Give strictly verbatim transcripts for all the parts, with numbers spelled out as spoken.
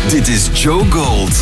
Dit is Joe Gold.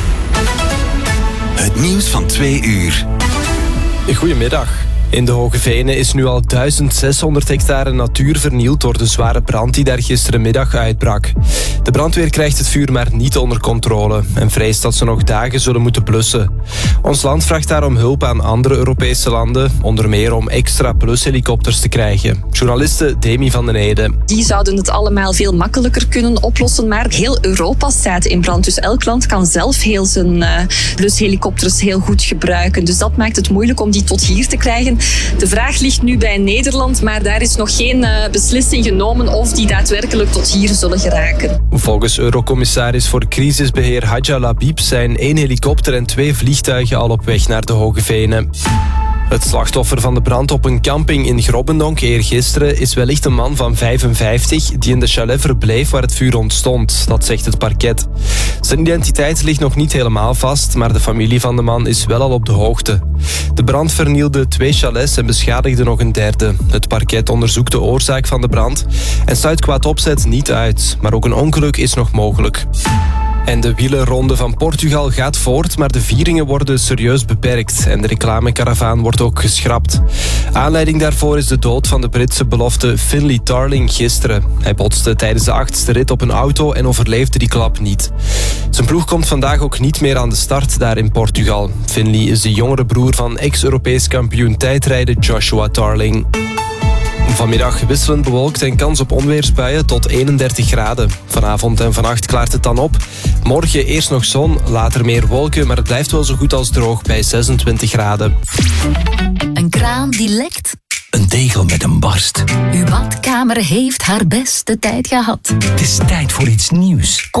Het nieuws van twee uur. Goedemiddag. In de Hoge Venen is nu al duizend zeshonderd hectare natuur vernield door de zware brand die daar gisterenmiddag uitbrak. De brandweer krijgt het vuur maar niet onder controle en vreest dat ze nog dagen zullen moeten blussen. Ons land vraagt daarom hulp aan andere Europese landen, onder meer om extra blushelikopters te krijgen. Journaliste Demi van den Ede. Die zouden het allemaal veel makkelijker kunnen oplossen, maar heel Europa staat in brand. Dus elk land kan zelf heel zijn uh, blushelikopters heel goed gebruiken. Dus dat maakt het moeilijk om die tot hier te krijgen. De vraag ligt nu bij Nederland, maar daar is nog geen uh, beslissing genomen of die daadwerkelijk tot hier zullen geraken. Volgens Eurocommissaris voor crisisbeheer Hadja Labib zijn één helikopter en twee vliegtuigen al op weg naar de Hoge Venen. Het slachtoffer van de brand op een camping in Grobbendonk eergisteren is wellicht een man van vijfenvijftig die in de chalet verbleef waar het vuur ontstond, dat zegt het parket. Zijn identiteit ligt nog niet helemaal vast, maar de familie van de man is wel al op de hoogte. De brand vernielde twee chalets en beschadigde nog een derde. Het parket onderzoekt de oorzaak van de brand en sluit kwaad opzet niet uit, maar ook een ongeluk is nog mogelijk. En de wielerronde van Portugal gaat voort, maar de vieringen worden serieus beperkt en de reclamekaravaan wordt ook geschrapt. Aanleiding daarvoor is de dood van de Britse belofte Finlay Tarling gisteren. Hij botste tijdens de achtste rit op een auto en overleefde die klap niet. Zijn ploeg komt vandaag ook niet meer aan de start daar in Portugal. Finlay is de jongere broer van ex-Europees kampioen tijdrijden Joshua Tarling. Vanmiddag wisselend bewolkt en kans op onweersbuien tot eenendertig graden. Vanavond en vannacht klaart het dan op. Morgen eerst nog zon, later meer wolken, maar het blijft wel zo goed als droog bij zesentwintig graden. Een kraan die lekt. Een tegel met een barst. Uw badkamer heeft haar beste tijd gehad. Het is tijd voor iets nieuws.